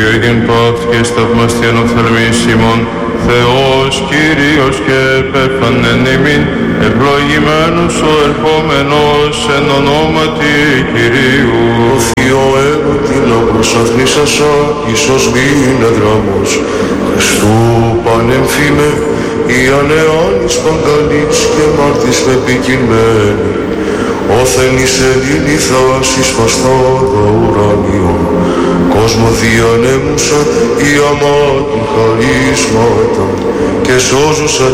Ήγεν παύτ και σταυμαστιαν οφθαλμίσιμον, Θεός Κύριος και επέφανεν ημίν, ευλογημένος ο ερχόμενος εν ονόματι Κυρίου. Ο Θείο έργο την απροσαθνήσασα, Ιησός μην εδράμος, Χριστού πανεμφήμε, η ανεάνης παγκαλής και μάρτης με πικινμένη, όθεν εις Ελλήνη θάσης παστάδα ουρανίων, κόσμο διανέμουσα η αμάτη χαρίσματα και σώζουσα